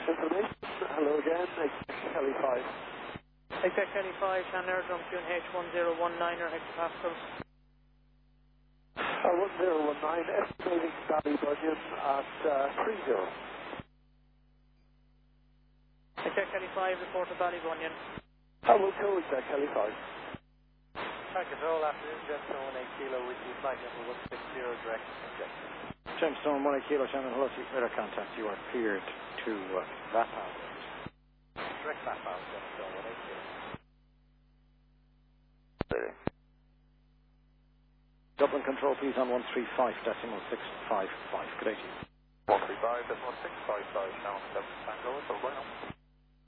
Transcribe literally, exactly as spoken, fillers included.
Information. Hello again. Kelly five. Exec Kelly five, Shannon Aerodrome, Q N H one zero one nine or hectopascal. Uh, one zero one nine, estimating Ballybunion at uh, three zero. Exec Kelly five, report to Ballybunion. I will go with that, Kelly five. Flight control, afternoon, Gemstone one eight kilo, with you, flight level one six zero, direct objective. Gemstone one eight kilo, Shannon, hello, seek radar contact. You are cleared to uh, that house. Direct mapbound, Gemstone one eight kilo. Dublin control, please, on one three five decimal six five five. Good day to you. one three five decimal six five five, Shannon seven Tango, so going on.